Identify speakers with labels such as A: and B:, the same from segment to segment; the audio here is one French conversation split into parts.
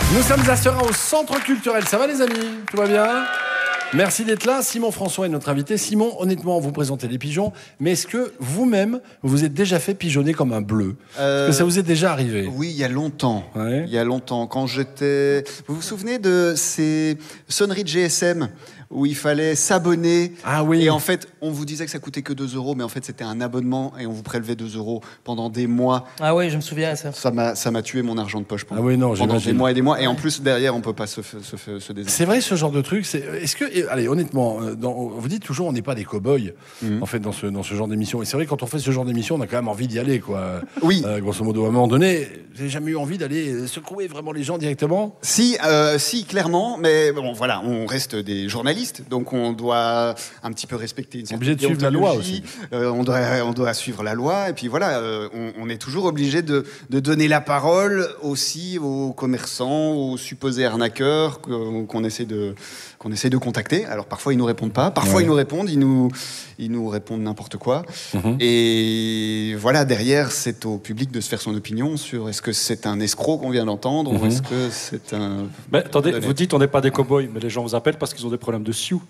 A: Nous sommes à Serein au Centre Culturel. Ça va les amis? Tout va bien? Merci d'être là. Simon François est notre invité. Simon, honnêtement, vous présentez les pigeons, mais est-ce que vous-même, vous vous êtes déjà fait pigeonner comme un bleu? Est-ce que ça vous est déjà arrivé?
B: Oui, il y a longtemps.
A: Ouais.
B: Il y a longtemps, quand j'étais... Vous vous souvenez de ces sonneries de GSM où il fallait s'abonner?
A: Ah oui.
B: Et en fait, on vous disait que ça coûtait que 2 €, mais en fait, c'était un abonnement et on vous prélevait 2 € pendant des mois.
C: Ah oui, je me souviens de ça.
B: Ça m'a tué mon argent de poche pendant,
A: Ah oui, non,
B: pendant des
A: j'imagine.
B: mois et des mois. Et en plus, derrière, on peut pas se désintégrer.
A: C'est vrai ce genre de truc. Est-ce que, allez, honnêtement, vous dites toujours on n'est pas des cow-boys en fait dans ce genre d'émission. Et c'est vrai quand on fait ce genre d'émission, on a quand même envie d'y aller, quoi.
B: Oui.
A: Grosso modo, à un moment donné, vous n'avez jamais eu envie d'aller secouer vraiment les gens directement?
B: Si, clairement, mais bon, voilà, on reste des journalistes, donc on doit un petit peu respecter une certaine
A: Obligé de suivre la loi
B: déontologie. On doit suivre la loi, et puis voilà, on est toujours obligé de donner la parole aussi aux commerçants, aux supposés arnaqueurs qu'on essaie de contacter. Alors parfois ils nous répondent pas, parfois ils nous répondent, ils nous répondent n'importe quoi. Et voilà, derrière c'est au public de se faire son opinion sur est-ce que c'est un escroc qu'on vient d'entendre ou est-ce que c'est un...
D: Mais attendez, vous dites on n'est pas des cow-boys, mais les gens vous appellent parce qu'ils ont des problèmes de sioux.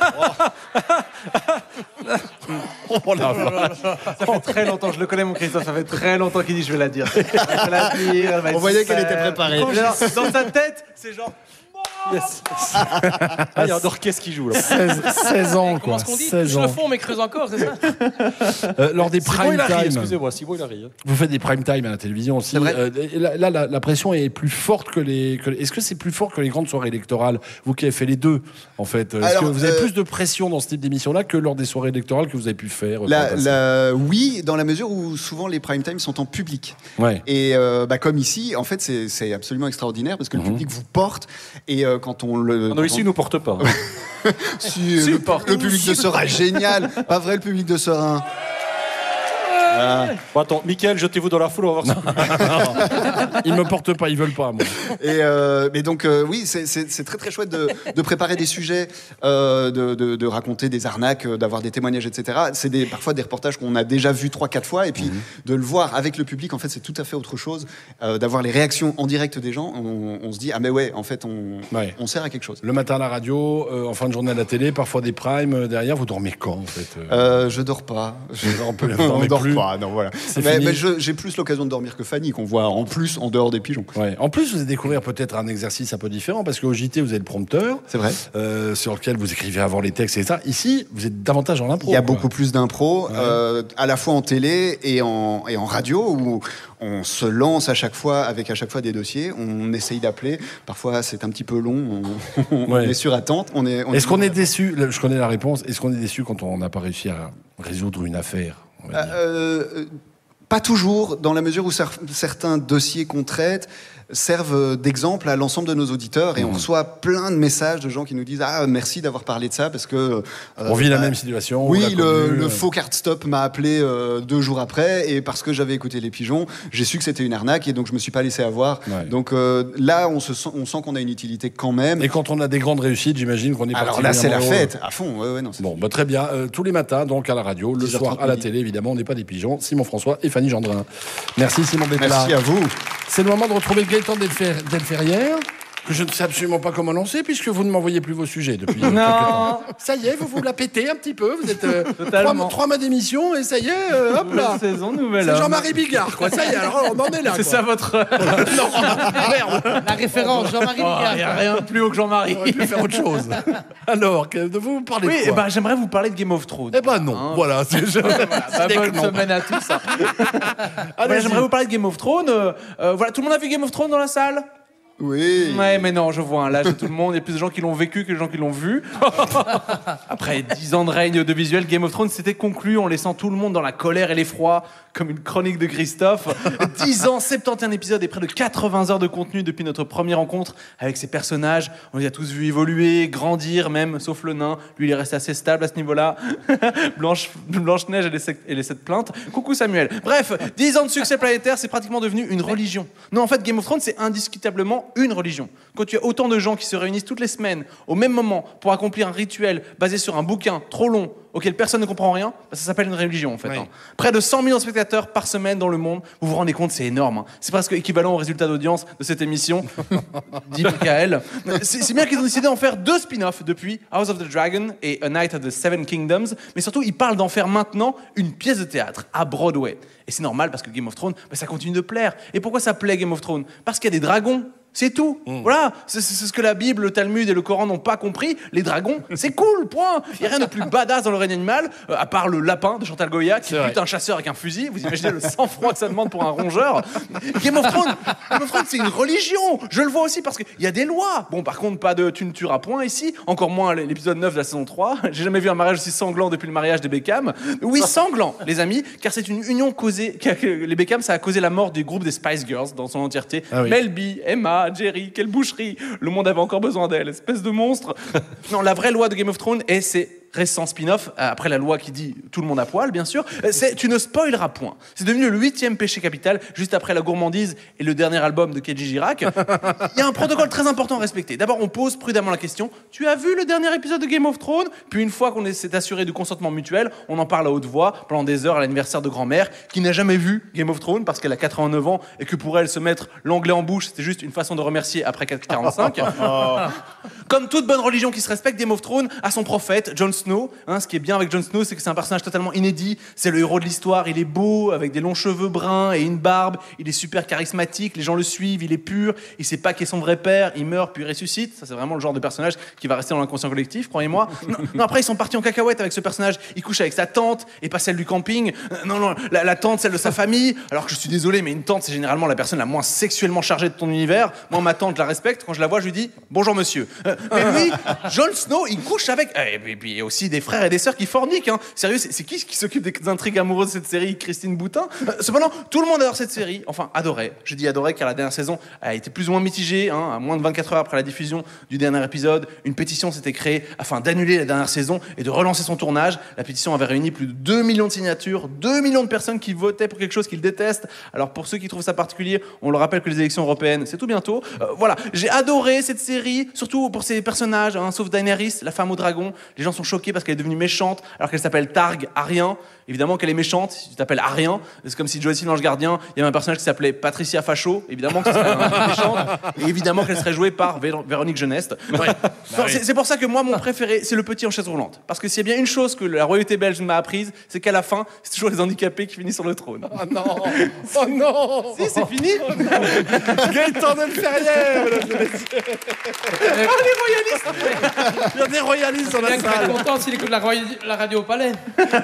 A: Oh la vache.
C: Ça fait très longtemps, je le connais mon Christophe, ça fait très longtemps qu'il dit je vais la dire. Je vais la dire, elle va
B: On
C: être
B: voyait qu'elle
C: super.
B: était préparée.
C: Dans sa tête, c'est genre...
D: Yes. Ah, il y a un orchestre qui joue là.
A: 16 ans, quoi.
E: Comment est-ce qu'on dit?
A: 16
E: Touche le
A: ans.
E: fond mais creuse encore, c'est ça?
A: Lors des
D: Simon,
A: prime
D: il a ri,
A: time.
D: excusez-moi, Simon, il a ri.
A: Vous faites des prime time à la télévision aussi.
B: C'est vrai.
A: Là, la pression est plus forte que les. Est-ce que c'est plus fort que les grandes soirées électorales? Vous qui avez fait les deux, en fait. Est-ce
B: Alors,
A: que vous avez plus de pression dans ce type d'émission-là que lors des soirées électorales que vous avez pu faire? par le passé
B: Oui, dans la mesure où souvent les prime time sont en public.
A: Ouais.
B: Et comme ici, en fait, c'est absolument extraordinaire parce que le public vous porte. Et quand on le...
D: Non, ici, ils nous portent pas.
B: Si, le public de Serein, génial. Pas vrai, le public de Serein.
D: Bon, attends, Mickaël, jetez-vous dans la foule, on va voir ça.
A: Ils me portent pas, ils veulent pas, moi.
B: Mais donc, oui, c'est très très chouette de préparer des sujets, de raconter des arnaques, d'avoir des témoignages, etc. C'est parfois des reportages qu'on a déjà vus 3-4 fois, et puis de le voir avec le public, en fait, c'est tout à fait autre chose. D'avoir les réactions en direct des gens, on se dit, ah mais ouais, en fait, on sert à quelque chose.
A: Le matin à la radio, en fin de journée à la télé, parfois des primes derrière. Vous dormez quand, en fait?
B: Je dors pas.
A: On
B: dort
A: plus.
B: pas, non, voilà.
A: fini.
B: Mais j'ai plus l'occasion de dormir que Fanny, qu'on voit en plus en dehors des pigeons.
A: Ouais. En plus, vous allez découvrir peut-être un exercice un peu différent parce qu'au JT, vous avez le prompteur.
B: C'est vrai.
A: Sur lequel vous écrivez avant les textes et ça. Ici, vous êtes davantage en impro.
B: Il y a
A: quoi.
B: beaucoup plus d'impro, à la fois en télé et en radio, où on se lance à chaque fois avec à chaque fois des dossiers. On essaye d'appeler. Parfois, c'est un petit peu long. On est sur attente.
A: Est-ce qu'on est déçu? Je connais la réponse. Est-ce qu'on est déçu quand on n'a pas réussi à résoudre une affaire? On va dire
B: Pas toujours, dans la mesure où certains dossiers qu'on traite servent d'exemple à l'ensemble de nos auditeurs et on reçoit plein de messages de gens qui nous disent merci d'avoir parlé de ça parce que
A: on vit la même situation.
B: Oui, le faux card stop m'a appelé 2 jours après et parce que j'avais écouté les pigeons, j'ai su que c'était une arnaque et donc je me suis pas laissé avoir. Ouais. Donc là, on sent qu'on a une utilité quand même.
A: Et quand on a des grandes réussites, j'imagine qu'on est
B: alors là, c'est la fête à fond. Ouais, non,
A: bon, très bien. Tous les matins, donc à la radio, le soir à la télé, évidemment, on n'est pas des pigeons. Simon François et Fanny Gendrin. Merci Simon d'être là.
B: Merci à vous.
A: C'est le moment de retrouver Gaëtan Delferrière, que je ne sais absolument pas comment lancer, puisque vous ne m'envoyez plus vos sujets depuis quelques temps. Ça y est, vous la pétez un petit peu. Vous êtes 3 mois d'émission, et ça y est, hop là.
C: Saison nouvelle.
A: C'est Jean-Marie Bigard, quoi. Ça y est, alors on en est là.
C: C'est ça votre...
A: Non, merde.
E: La référence, Jean-Marie Bigard.
C: Il n'y a rien de plus haut que Jean-Marie.
A: On aurait pu faire autre chose. Alors, de vous parlez de quoi?
C: J'aimerais vous parler de Game of Thrones.
A: Non, voilà.
C: Bonne semaine à tous. J'aimerais vous parler de Game of Thrones. Voilà, tout le monde a vu Game of Thrones dans la salle?
B: Oui.
C: Ouais, mais non, je vois. Là, j'ai tout le monde. Il y a plus de gens qui l'ont vécu que de gens qui l'ont vu. Après 10 ans de règne audiovisuel, Game of Thrones s'était conclu en laissant tout le monde dans la colère et l'effroi, comme une chronique de Christophe. 10 ans, 71 épisodes et près de 80 heures de contenu depuis notre première rencontre avec ces personnages. On les a tous vus évoluer, grandir, même, sauf le nain. Lui, il est resté assez stable à ce niveau-là. Blanche-Neige et les 7 plaintes. Coucou Samuel. Bref, 10 ans de succès planétaire, c'est pratiquement devenu une religion. Non, en fait, Game of Thrones, c'est indiscutablement vraiment une religion. Quand tu as autant de gens qui se réunissent toutes les semaines, au même moment, pour accomplir un rituel basé sur un bouquin trop long, auquel personne ne comprend rien, ça s'appelle une religion en fait.
A: Oui.
C: Hein. Près de 100 millions de spectateurs par semaine dans le monde, vous vous rendez compte, c'est énorme. Hein. C'est presque équivalent au résultat d'audience de cette émission, dit Michael. C'est bien qu'ils ont décidé d'en faire 2 spin-offs depuis, House of the Dragon et A Night of the Seven Kingdoms, mais surtout ils parlent d'en faire maintenant une pièce de théâtre à Broadway. Et c'est normal parce que Game of Thrones, ça continue de plaire. Et pourquoi ça plaît Game of Thrones? Parce qu'il y a des dragons. C'est tout. Voilà, c'est ce que la Bible, le Talmud et le Coran n'ont pas compris. Les dragons, c'est cool, point. Il n'y a rien de plus badass dans le règne animal, à part le lapin de Chantal Goya qui bute un chasseur avec un fusil. Vous imaginez le sang-froid que ça demande pour un rongeur. Game of Thrones, c'est une religion. Je le vois aussi parce qu'il y a des lois. Bon, par contre, pas de tu ne tueras point ici. Encore moins l'épisode 9 de la saison 3. J'ai jamais vu un mariage aussi sanglant depuis le mariage des Beckham. Oui, sanglant, les amis, car c'est une union causée. Les Beckham, ça a causé la mort du groupe des Spice Girls dans son entièreté.
A: Ah oui.
C: Mel B, Emma, Jerry, quelle boucherie. Le monde avait encore besoin d'elle, espèce de monstre. Non, la vraie loi de Game of Thrones est c'est récent spin-off, après la loi qui dit tout le monde à poil, bien sûr, c'est tu ne spoileras point. C'est devenu le 8e péché capital, juste après la gourmandise et le dernier album de Kenji Girac. Il y a un protocole très important à respecter. D'abord, on pose prudemment la question, tu as vu le dernier épisode de Game of Thrones? Puis une fois qu'on s'est assuré du consentement mutuel, on en parle à haute voix pendant des heures à l'anniversaire de grand-mère, qui n'a jamais vu Game of Thrones parce qu'elle a 89 ans et que pour elle, se mettre l'anglais en bouche, c'était juste une façon de remercier après 4h45. Comme toute bonne religion qui se respecte, Game of Thrones a son prophète, Jon Snow. Hein, ce qui est bien avec Jon Snow, c'est que c'est un personnage totalement inédit. C'est le héros de l'histoire. Il est beau, avec des longs cheveux bruns et une barbe. Il est super charismatique. Les gens le suivent. Il est pur. Il sait pas qui est son vrai père. Il meurt puis ressuscite. Ça, c'est vraiment le genre de personnage qui va rester dans l'inconscient collectif, croyez-moi. Non, après, ils sont partis en cacahuète avec ce personnage. Il couche avec sa tante et pas celle du camping. Non, la tante, celle de sa famille. Alors que je suis désolé, mais une tante, c'est généralement la personne la moins sexuellement chargée de ton univers. Moi, ma tante, je la respecte. Quand je la vois, je lui dis bonjour monsieur. Mais lui, Jon Snow, il couche avec. Et puis il y a aussi des frères et des sœurs qui forniquent. Hein. Sérieux, c'est qui s'occupe des intrigues amoureuses de cette série? Christine Boutin. Cependant, tout le monde adore cette série. Enfin, adorait. Je dis adorait car la dernière saison a été plus ou moins mitigée. Hein. À moins de 24 heures après la diffusion du dernier épisode, une pétition s'était créée afin d'annuler la dernière saison et de relancer son tournage. La pétition avait réuni plus de 2 millions de signatures, 2 millions de personnes qui votaient pour quelque chose qu'ils détestent. Alors pour ceux qui trouvent ça particulier, on leur rappelle que les élections européennes, c'est tout bientôt. Voilà, j'ai adoré cette série, surtout pour ses personnages, hein, sauf Daenerys, la femme au dragon. Les gens sont choqués parce qu'elle est devenue méchante alors qu'elle s'appelle Targ Arien. Évidemment qu'elle est méchante, si tu t'appelles Arien. C'est comme si Joyce l'Ange Gardien, il y avait un personnage qui s'appelait Patricia Facho. Évidemment que ce serait méchante. Et évidemment qu'elle serait jouée par Véronique Jeuneste. Ouais. Non, c'est pour ça que moi, mon préféré, c'est le petit en chaise roulante. Parce que s'il y a bien une chose que la royauté belge m'a apprise, c'est qu'à la fin, c'est toujours les handicapés qui finissent sur le trône.
A: Oh non. Oh non.
C: Si, c'est fini.
A: Gaëtan Delferrière, mesdames et messieurs.
C: Les royalistes.
A: Il y a des royalistes dans la
E: Bien qu'il va être
A: salle.
E: content s'il écoute la radio au palais.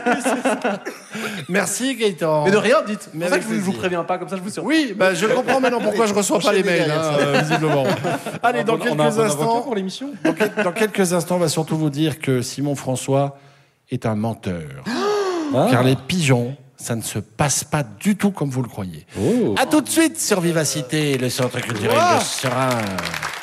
A: Merci Gaëtan.
C: Mais de rien, dites.
A: Mais
C: C'est pour ça
A: avec
C: que je vous
A: plaisir.
C: préviens pas, comme ça je vous surprends.
A: Oui, bah, je comprends maintenant pourquoi je reçois pas les mails, visiblement. Allez, dans
D: On a un
A: quelques
D: bon avocat
A: instants,
D: pour l'émission.
A: dans quelques instants, on va surtout vous dire que Simon François est un menteur. Car les pigeons, ça ne se passe pas du tout comme vous le croyez.
D: Oh.
A: À tout de suite sur Vivacité, le centre culturel de Serein.